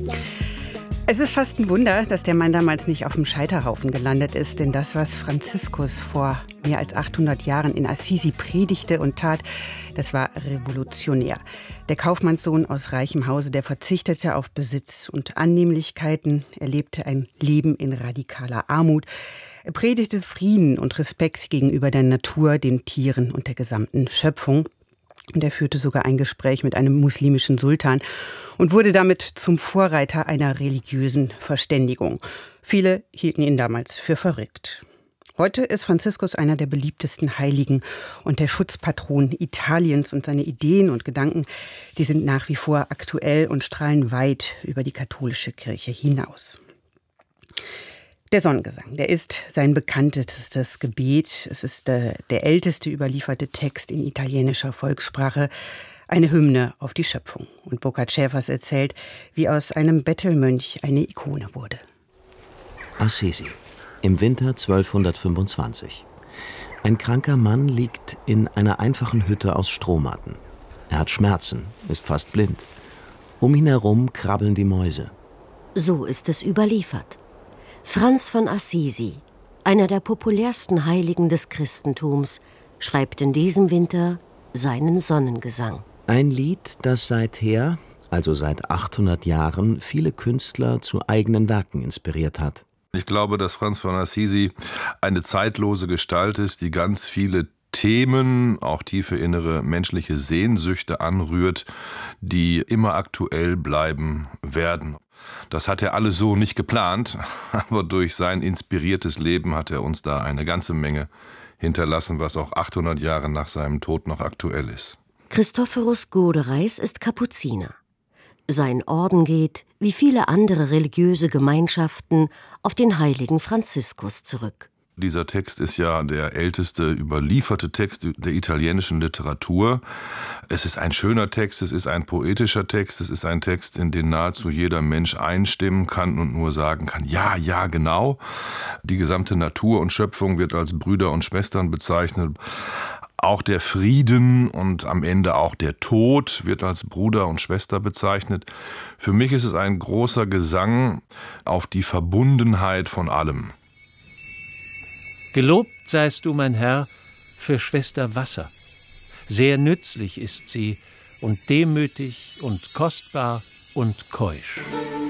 Es ist fast ein Wunder, dass der Mann damals nicht auf dem Scheiterhaufen gelandet ist. Denn das, was Franziskus vor mehr als 800 Jahren in Assisi predigte und tat, das war revolutionär. Der Kaufmannssohn aus reichem Hause, der verzichtete auf Besitz und Annehmlichkeiten. Er lebte ein Leben in radikaler Armut. Er predigte Frieden und Respekt gegenüber der Natur, den Tieren und der gesamten Schöpfung. Und er führte sogar ein Gespräch mit einem muslimischen Sultan und wurde damit zum Vorreiter einer religiösen Verständigung. Viele hielten ihn damals für verrückt. Heute ist Franziskus einer der beliebtesten Heiligen und der Schutzpatron Italiens. Und seine Ideen und Gedanken, die sind nach wie vor aktuell und strahlen weit über die katholische Kirche hinaus. Der Sonnengesang, der ist sein bekanntestes Gebet. Es ist der älteste überlieferte Text in italienischer Volkssprache, eine Hymne auf die Schöpfung. Und Burkhard Schäfers erzählt, wie aus einem Bettelmönch eine Ikone wurde. Assisi, im Winter 1225. Ein kranker Mann liegt in einer einfachen Hütte aus Strohmatten. Er hat Schmerzen, ist fast blind. Um ihn herum krabbeln die Mäuse. So ist es überliefert. Franz von Assisi, einer der populärsten Heiligen des Christentums, schreibt in diesem Winter seinen Sonnengesang. Ein Lied, das seither, also seit 800 Jahren, viele Künstler zu eigenen Werken inspiriert hat. Ich glaube, dass Franz von Assisi eine zeitlose Gestalt ist, die ganz viele Themen, auch tiefe innere menschliche Sehnsüchte anrührt, die immer aktuell bleiben werden. Das hat er alles so nicht geplant, aber durch sein inspiriertes Leben hat er uns da eine ganze Menge hinterlassen, was auch 800 Jahre nach seinem Tod noch aktuell ist. Christophorus Godereis ist Kapuziner. Sein Orden geht, wie viele andere religiöse Gemeinschaften, auf den heiligen Franziskus zurück. Dieser Text ist ja der älteste überlieferte Text der italienischen Literatur. Es ist ein schöner Text, es ist ein poetischer Text, es ist ein Text, in den nahezu jeder Mensch einstimmen kann und nur sagen kann, ja, ja, genau. Die gesamte Natur und Schöpfung wird als Brüder und Schwestern bezeichnet. Auch der Frieden und am Ende auch der Tod wird als Bruder und Schwester bezeichnet. Für mich ist es ein großer Gesang auf die Verbundenheit von allem. Gelobt seist du, mein Herr, für Schwester Wasser. Sehr nützlich ist sie und demütig und kostbar und keusch.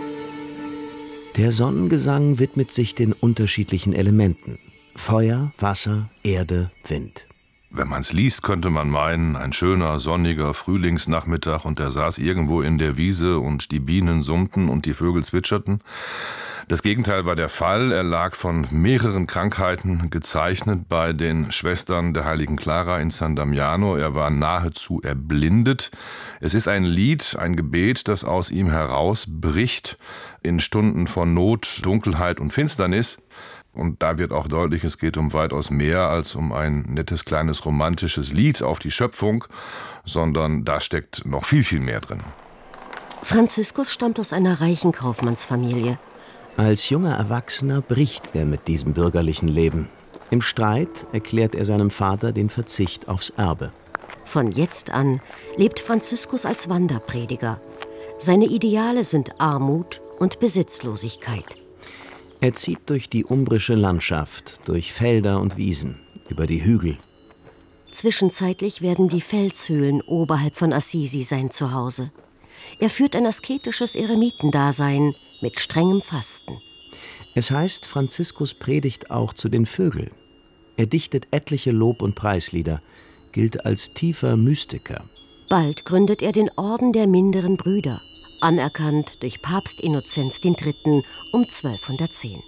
Der Sonnengesang widmet sich den unterschiedlichen Elementen: Feuer, Wasser, Erde, Wind. Wenn man es liest, könnte man meinen, ein schöner, sonniger Frühlingsnachmittag und er saß irgendwo in der Wiese und die Bienen summten und die Vögel zwitscherten. Das Gegenteil war der Fall. Er lag von mehreren Krankheiten gezeichnet bei den Schwestern der heiligen Clara in San Damiano. Er war nahezu erblindet. Es ist ein Lied, ein Gebet, das aus ihm herausbricht in Stunden von Not, Dunkelheit und Finsternis. Und da wird auch deutlich, es geht um weitaus mehr als um ein nettes, kleines, romantisches Lied auf die Schöpfung, sondern da steckt noch viel, viel mehr drin. Franziskus stammt aus einer reichen Kaufmannsfamilie. Als junger Erwachsener bricht er mit diesem bürgerlichen Leben. Im Streit erklärt er seinem Vater den Verzicht aufs Erbe. Von jetzt an lebt Franziskus als Wanderprediger. Seine Ideale sind Armut und Besitzlosigkeit. Er zieht durch die umbrische Landschaft, durch Felder und Wiesen, über die Hügel. Zwischenzeitlich werden die Felshöhlen oberhalb von Assisi sein Zuhause. Er führt ein asketisches Eremitendasein mit strengem Fasten. Es heißt, Franziskus predigt auch zu den Vögeln. Er dichtet etliche Lob- und Preislieder, gilt als tiefer Mystiker. Bald gründet er den Orden der minderen Brüder, anerkannt durch Papst Innozenz III. Um 1210.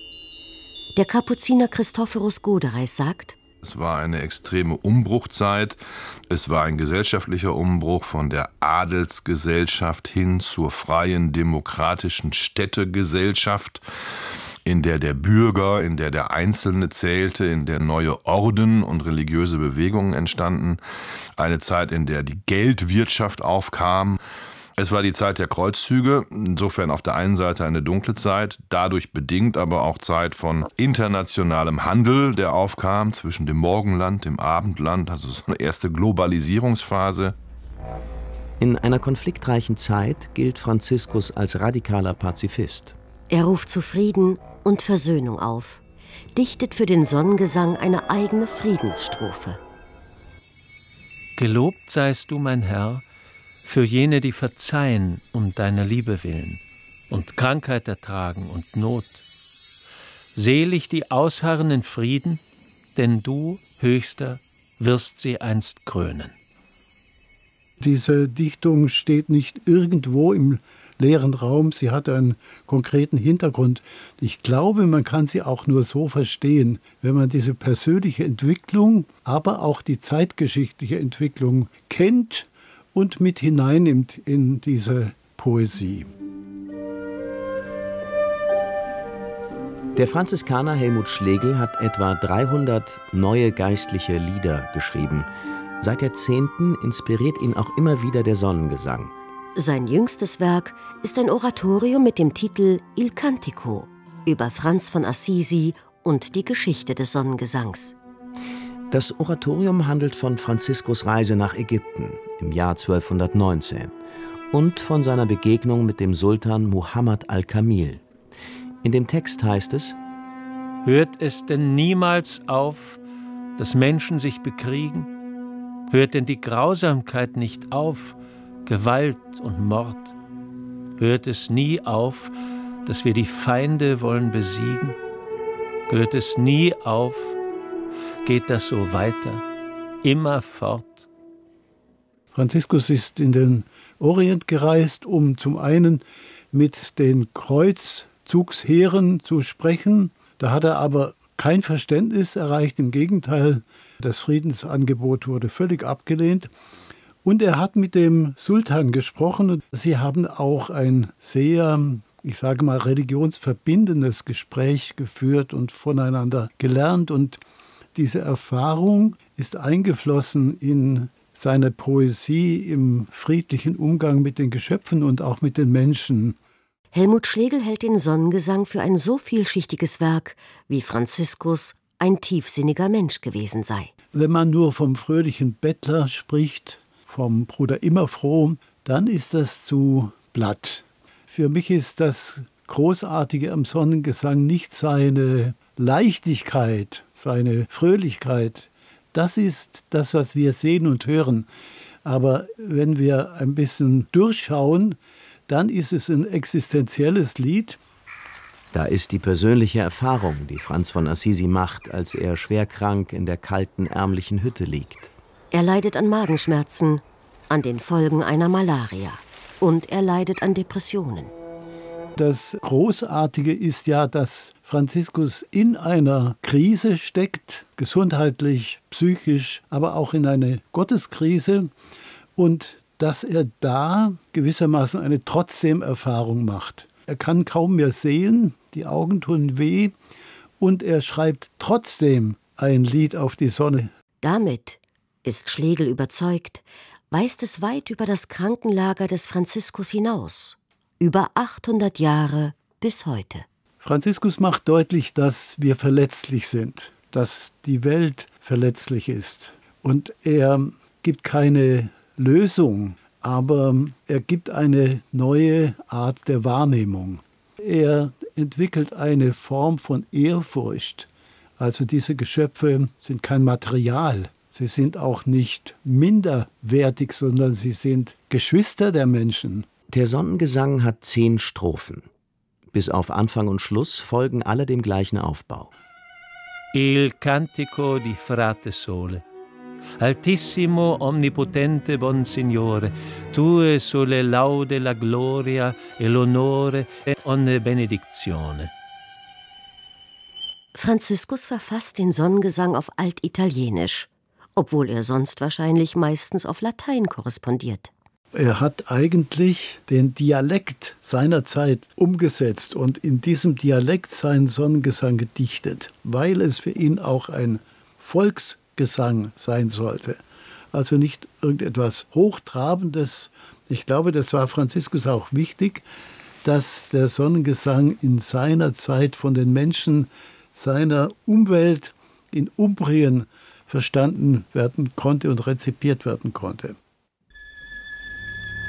Der Kapuziner Christophorus Godereis sagt: Es war eine extreme Umbruchzeit. Es war ein gesellschaftlicher Umbruch von der Adelsgesellschaft hin zur freien, demokratischen Städtegesellschaft, in der der Bürger, in der der Einzelne zählte, in der neue Orden und religiöse Bewegungen entstanden. Eine Zeit, in der die Geldwirtschaft aufkam. Es war die Zeit der Kreuzzüge, insofern auf der einen Seite eine dunkle Zeit, dadurch bedingt aber auch Zeit von internationalem Handel, der aufkam zwischen dem Morgenland, dem Abendland, also so eine erste Globalisierungsphase. In einer konfliktreichen Zeit gilt Franziskus als radikaler Pazifist. Er ruft zu Frieden und Versöhnung auf, dichtet für den Sonnengesang eine eigene Friedensstrophe. Gelobt seist du, mein Herr, für jene, die verzeihen um deiner Liebe willen und Krankheit ertragen und Not. Selig die ausharren in Frieden, denn du, Höchster, wirst sie einst krönen. Diese Dichtung steht nicht irgendwo im leeren Raum, sie hat einen konkreten Hintergrund. Ich glaube, man kann sie auch nur so verstehen, wenn man diese persönliche Entwicklung, aber auch die zeitgeschichtliche Entwicklung kennt und mit hineinnimmt in diese Poesie. Der Franziskaner Helmut Schlegel hat etwa 300 neue geistliche Lieder geschrieben. Seit Jahrzehnten inspiriert ihn auch immer wieder der Sonnengesang. Sein jüngstes Werk ist ein Oratorium mit dem Titel Il Cantico über Franz von Assisi und die Geschichte des Sonnengesangs. Das Oratorium handelt von Franziskus Reise nach Ägypten im Jahr 1219 und von seiner Begegnung mit dem Sultan Muhammad al-Kamil. In dem Text heißt es: Hört es denn niemals auf, dass Menschen sich bekriegen? Hört denn die Grausamkeit nicht auf, Gewalt und Mord? Hört es nie auf, dass wir die Feinde wollen besiegen? Hört es nie auf? Geht das so weiter, immer fort? Franziskus ist in den Orient gereist, um zum einen mit den Kreuzzugsheeren zu sprechen. Da hat er aber kein Verständnis erreicht, im Gegenteil, das Friedensangebot wurde völlig abgelehnt. Und er hat mit dem Sultan gesprochen. Sie haben auch ein sehr, ich sage mal, religionsverbindendes Gespräch geführt und voneinander gelernt. Und diese Erfahrung ist eingeflossen in seine Poesie im friedlichen Umgang mit den Geschöpfen und auch mit den Menschen. Helmut Schlegel hält den Sonnengesang für ein so vielschichtiges Werk, wie Franziskus ein tiefsinniger Mensch gewesen sei. Wenn man nur vom fröhlichen Bettler spricht, vom Bruder Immerfroh, dann ist das zu platt. Für mich ist das Großartige am Sonnengesang nicht seine Leichtigkeit, seine Fröhlichkeit. Das ist das, was wir sehen und hören. Aber wenn wir ein bisschen durchschauen, dann ist es ein existenzielles Lied. Da ist die persönliche Erfahrung, die Franz von Assisi macht, als er schwerkrank in der kalten, ärmlichen Hütte liegt. Er leidet an Magenschmerzen, an den Folgen einer Malaria und er leidet an Depressionen. Das Großartige ist ja, dass Franziskus in einer Krise steckt, gesundheitlich, psychisch, aber auch in eine Gotteskrise und dass er da gewissermaßen eine Trotzdem-Erfahrung macht. Er kann kaum mehr sehen, die Augen tun weh und er schreibt trotzdem ein Lied auf die Sonne. Damit, ist Schlegel überzeugt, weist es weit über das Krankenlager des Franziskus hinaus. Über 800 Jahre bis heute. Franziskus macht deutlich, dass wir verletzlich sind, dass die Welt verletzlich ist. Und er gibt keine Lösung, aber er gibt eine neue Art der Wahrnehmung. Er entwickelt eine Form von Ehrfurcht. Also diese Geschöpfe sind kein Material. Sie sind auch nicht minderwertig, sondern sie sind Geschwister der Menschen. Der Sonnengesang hat 10 Strophen. Bis auf Anfang und Schluss folgen alle dem gleichen Aufbau. Il cantico di frate sole. Altissimo, omnipotente, bon Signore, tue sole laude la gloria e l'onore e ogni benedizione. Franziskus verfasst den Sonnengesang auf Altitalienisch, obwohl er sonst wahrscheinlich meistens auf Latein korrespondiert. Er hat eigentlich den Dialekt seiner Zeit umgesetzt und in diesem Dialekt seinen Sonnengesang gedichtet, weil es für ihn auch ein Volksgesang sein sollte. Also nicht irgendetwas Hochtrabendes. Ich glaube, das war Franziskus auch wichtig, dass der Sonnengesang in seiner Zeit von den Menschen seiner Umwelt in Umbrien verstanden werden konnte und rezipiert werden konnte.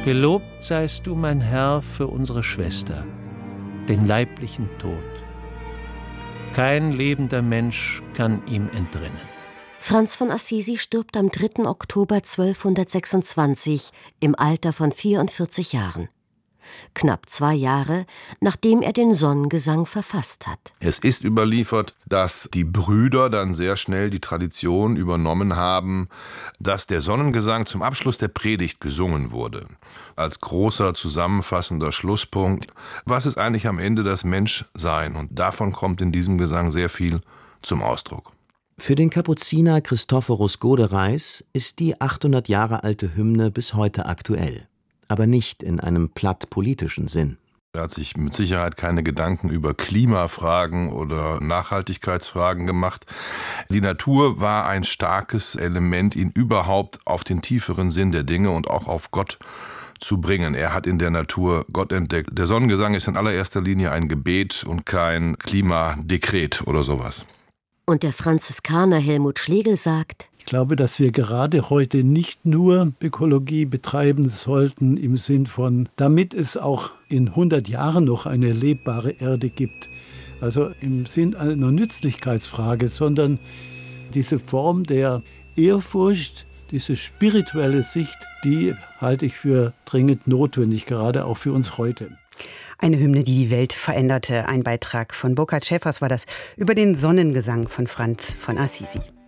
Gelobt seist du, mein Herr, für unsere Schwester, den leiblichen Tod. Kein lebender Mensch kann ihm entrinnen. Franz von Assisi stirbt am 3. Oktober 1226 im Alter von 44 Jahren. Knapp 2 Jahre, nachdem er den Sonnengesang verfasst hat. Es ist überliefert, dass die Brüder dann sehr schnell die Tradition übernommen haben, dass der Sonnengesang zum Abschluss der Predigt gesungen wurde. Als großer zusammenfassender Schlusspunkt. Was ist eigentlich am Ende das Menschsein? Und davon kommt in diesem Gesang sehr viel zum Ausdruck. Für den Kapuziner Christophorus Godereis ist die 800 Jahre alte Hymne bis heute aktuell. Aber nicht in einem platt politischen Sinn. Er hat sich mit Sicherheit keine Gedanken über Klimafragen oder Nachhaltigkeitsfragen gemacht. Die Natur war ein starkes Element, ihn überhaupt auf den tieferen Sinn der Dinge und auch auf Gott zu bringen. Er hat in der Natur Gott entdeckt. Der Sonnengesang ist in allererster Linie ein Gebet und kein Klimadekret oder sowas. Und der Franziskaner Helmut Schlegel sagt: Ich glaube, dass wir gerade heute nicht nur Ökologie betreiben sollten im Sinn von, damit es auch in 100 Jahren noch eine lebbare Erde gibt, also im Sinn einer Nützlichkeitsfrage, sondern diese Form der Ehrfurcht, diese spirituelle Sicht, die halte ich für dringend notwendig, gerade auch für uns heute. Eine Hymne, die die Welt veränderte. Ein Beitrag von Burkhard Schäfers war das über den Sonnengesang von Franz von Assisi.